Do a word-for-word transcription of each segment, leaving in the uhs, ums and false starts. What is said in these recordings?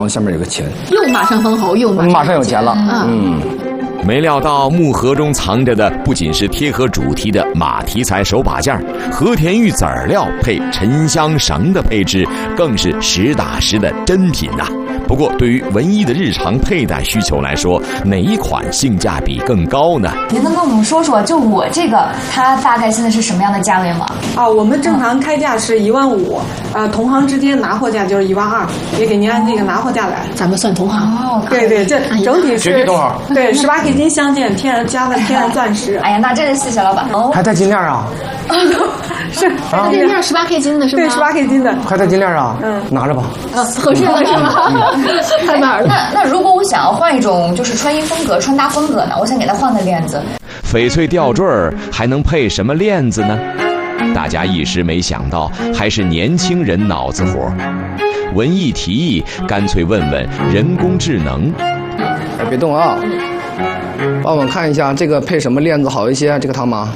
下面有个钱， 又马上封侯，又马上马上有钱了。嗯。 没料到木盒中藏着的不仅是贴合主题的马蹄材手把件，和田玉籽料配沉香绳的配置更是实打实的真品呐、啊。不过对于文艺的日常佩戴需求来说，哪一款性价比更高呢？ 您能跟我们说说，就我这个它大概现在是什么样的价位吗？ 啊，我们正常开价是一万五，呃，同行之间拿货价就是一万二，也给您按这个拿货价来。 咱们算同行哦， 对对，这整体是多少？ 对，十八 K 金镶嵌，天然加了天然钻石。 哎呀，那真是谢谢老板哦。 还带金链啊？ 是啊，这链十八 K 金的是吗？ 对，十八 K 金的， 还带金链啊？嗯，拿着吧。 啊，合适了是吗？太棒了。 那那如果我想要换一种就是穿衣风格、穿搭风格呢？我想给它换个链子。 翡翠吊坠儿还能配什么链子呢？大家一时没想到，还是年轻人脑子活。文艺提议，干脆问问人工智能。 哎，别动啊！帮我们看一下这个配什么链子好一些？这个汤妈。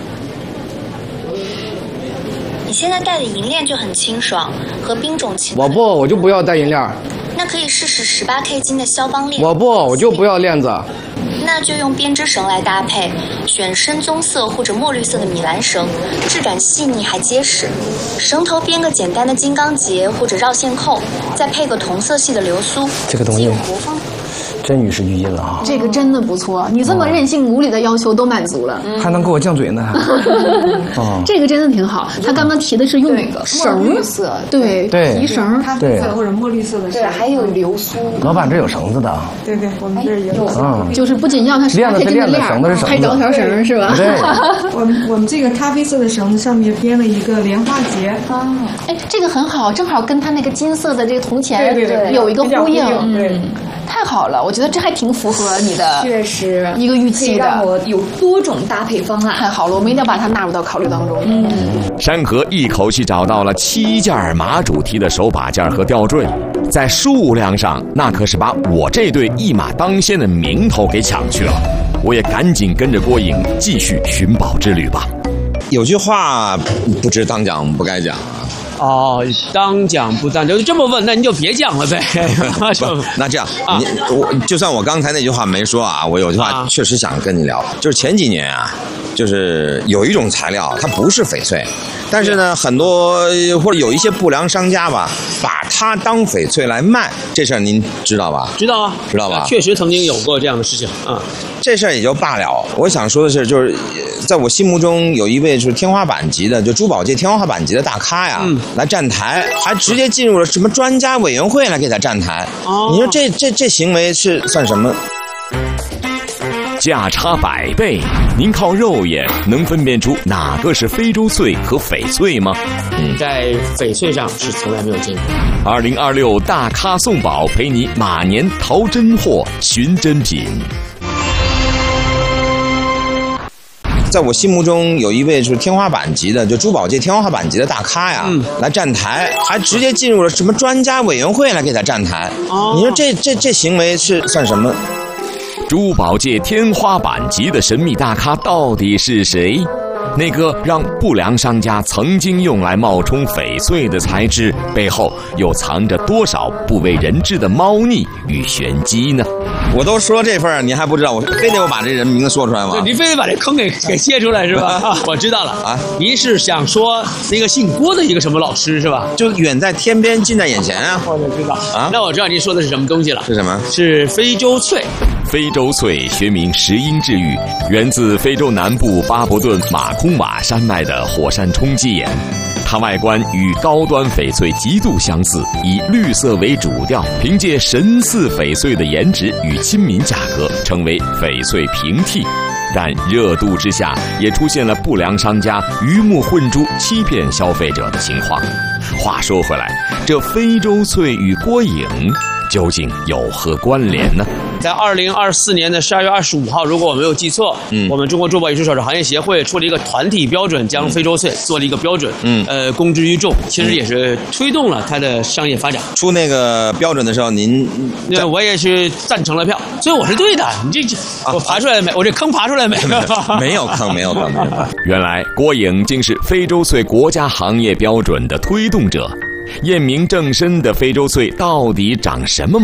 你现在戴的银链就很清爽，和冰种齐。 我不，我就不要戴银链。 那可以试试十八 K 金的肖邦链。 我不，我就不要链子。 那就用编织绳来搭配，选深棕色或者墨绿色的米兰绳，质感细腻还结实。绳头编个简单的金刚结或者绕线扣，再配个同色系的流苏， 这个东西活风。 真与时俱进了啊！ 这个真的不错，你这么任性无理的要求都满足了， 还能给我犟嘴呢。 哦，这个真的挺好。他刚刚提的是用绳绿色， 对对， 提绳， 咖啡色或者墨绿色的， 对，还有流苏。 老板这有绳子的。 对对，我们这儿也有。 嗯， 就是不仅要它链子是链子，绳子是绳子， 还找条绳是吧？ 对。 我们我们这个咖啡色的绳子上面编了一个莲花结。 啊，哎，这个很好，正好跟它那个金色的这个铜钱对对对有一个呼应。 对。 太好了，我觉得这还挺符合你的， 确实一个预期的， 让我有多种搭配方案。 太好了，我们一定要把它纳入到考虑当中。嗯， 山河一口气找到了七件马主题的手把件和吊坠，在数量上那可是把我这对一马当先的名头给抢去了。我也赶紧跟着郭颖继续寻宝之旅吧。 有句话不知当讲不该讲啊。 哦，当讲不当讲，就这么问，那你就别讲了呗。 那这样，啊、你我就算我刚才那句话没说啊，我有句话确实想跟你聊，啊、就是前几年啊，就是有一种材料它不是翡翠，但是呢，很多或者有一些不良商家吧，把它当翡翠来卖，这事儿您知道吧？ 知道啊， 知道吧？ 确实曾经有过这样的事情啊。 这事儿也就罢了。我想说的是，就是在我心目中有一位就是天花板级的，就珠宝界天花板级的大咖呀，嗯、来站台，还直接进入了什么专家委员会来给他站台。哦，你说这这这行为是算什么？ 价差百倍，您靠肉眼能分辨出哪个是非洲翠和翡翠吗？ 嗯，在翡翠上是从来没有见过。 二零二六大咖送宝，陪你马年淘真货，寻真品。 在我心目中有一位就是天花板级的，就珠宝界天花板级的大咖呀，嗯、来站台，还直接进入了什么专家委员会来给他站台。哦，你说这这这行为是算什么？ 珠宝界天花板级的神秘大咖到底是谁？那个让不良商家曾经用来冒充翡翠的材质背后，又藏着多少不为人知的猫腻与玄机呢？ 我都说这份儿，你还不知道？我非得我把这人名字说出来吗？ 你非得把这坑给给揭出来是吧？我知道了啊，您是想说那个姓郭的一个什么老师是吧？ 就远在天边，近在眼前啊！ 我就知道啊，那我知道您说的是什么东西了？ 是什么？ 是非洲翠。 非洲翠学名石英治玉，源自非洲南部巴伯顿马空瓦山脉的火山冲击岩。它外观与高端翡翠极度相似，以绿色为主调，凭借神似翡翠的颜值与亲民价格，成为翡翠平替。但热度之下，也出现了不良商家鱼目混珠、欺骗消费者的情况。话说回来，这非洲翠与郭颖究竟有何关联呢？ 在二零二四年的十二月二十五号，如果我没有记错，嗯，我们中国珠宝艺术首饰行业协会出了一个团体标准，将非洲翠做了一个标准，嗯，呃，公之于众，其实也是推动了它的商业发展。 出那个标准的时候，您， 那我也是赞成了票，所以我是对的。你这这，我爬出来没？我这坑爬出来没？ 没有坑，没有坑。 原来郭颖竟是非洲翠国家行业标准的推动者。 验明正身的非洲翠到底长什么